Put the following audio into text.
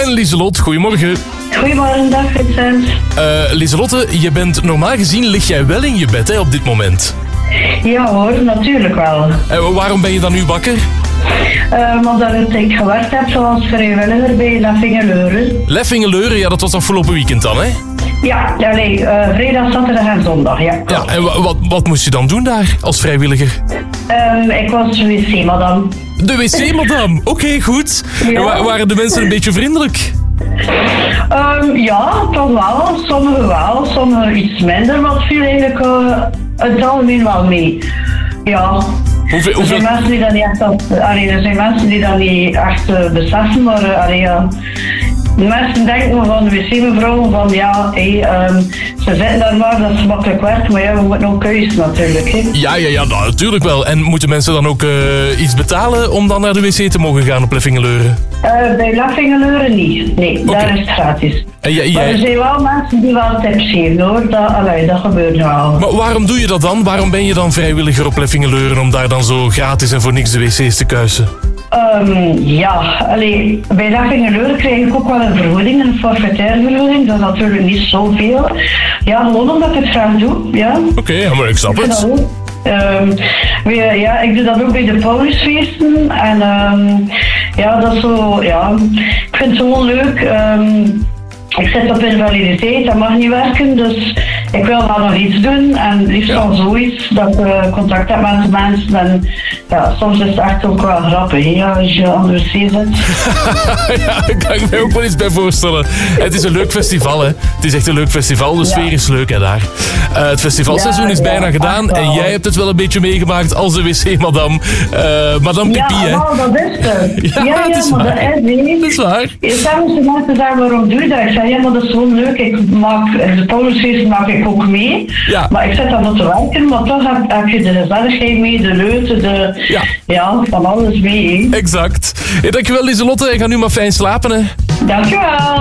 en Lieselot. Goedemorgen. Goedemorgen, dag Vincent. Lieselotte, je bent normaal gezien lig jij wel in je bed hè, op dit moment. Ja hoor, natuurlijk wel. Waarom ben je dan nu wakker? Omdat ik gewerkt heb zoals vrijwilliger bij Leffingeleuren. Leffingeleuren, ja, dat was afgelopen weekend dan, hè? Ja, vrijdag, zaterdag en zondag, ja. Ja, en wat moest je dan doen daar als vrijwilliger? Ik was wc-madame. De wc-madame, oké, goed. Ja. En waren de mensen een beetje vriendelijk? Ja, toch wel. Sommigen wel, sommigen iets minder. Wat viel eigenlijk het algemeen wel mee. Ja. Hoeveel... Er zijn mensen die dat niet echt, beseffen, maar ja. De mensen denken van de wc-mevrouw van ja, ze zitten daar maar, dat is makkelijk werk, maar ja, we moeten ook keuzen natuurlijk. Hè. Ja, nou, natuurlijk wel. En moeten mensen dan ook iets betalen om dan naar de wc te mogen gaan op Leffingeleuren? Bij Leffingeleuren niet. Nee, Okay. Daar is het gratis. En Maar er zijn wel mensen die wel tips geven hoor, dat gebeurt wel. Maar waarom doe je dat dan? Waarom ben je dan vrijwilliger op Leffingeleuren om daar dan zo gratis en voor niks de wc's te kuisen? Bij Leffingeleuren krijg ik ook wel een vergoeding, een forfaitaire vergoeding. Dat is natuurlijk niet zoveel. Ja, gewoon omdat ik het graag doe, ja. Oké, ja, maar ik snap het. Ik doe dat ook bij de Paulusfeesten. En dat is zo, ja. Ik vind het gewoon leuk. Ik zit op invaliditeit, dat mag niet werken, dus ik wil wel nog iets doen. En liefst al zoiets, dat ik contact heb met de mensen. En ja, soms is het echt ook wel grappig, hè, als je aan de wc zit. Ja, daar kan ik me ook wel iets bij voorstellen. Het is een leuk festival, hè. Het is echt een leuk festival, de sfeer is leuk, hè, daar. Het festivalseizoen is bijna gedaan en jij hebt het wel een beetje meegemaakt als de wc-madame. Madame Pipi, hè. Ja, dat is het. Ja, dat is waar. Dat is waar. Soms de mensen zeggen, waarom doe je dat? Ik zeg, ja, maar dat is gewoon leuk. De Paulusfeest maak ik ook mee. Ja. Maar ik zit dan op te werken, maar toch heb je de gezelligheid mee, de leute, van alles mee. Hè. Exact. Dankjewel, Lieselotte. Ik ga nu maar fijn slapen, hè. Dankjewel.